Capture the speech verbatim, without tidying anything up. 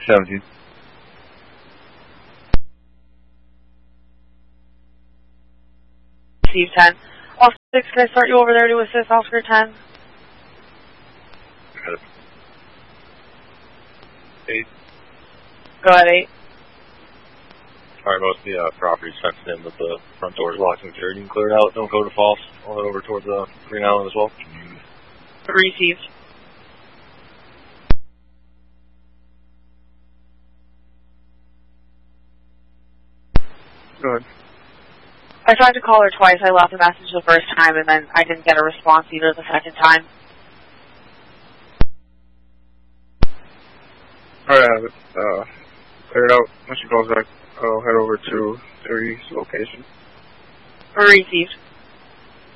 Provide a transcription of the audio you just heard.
seventeen. Receive ten. Officer six, can I start you over there to assist Officer ten? Eight. Go ahead, eight. Alright, most of the uh, property's fenced in with the front doors locked and security and cleared out. Don't go to false. I'll head over towards uh, Green Island as well. Received. Go ahead. I tried to call her twice. I left a message the first time, and then I didn't get a response either the second time. Alright, I have it. Uh, cleared out. When she calls back, I'll head over to thirty's location. Received.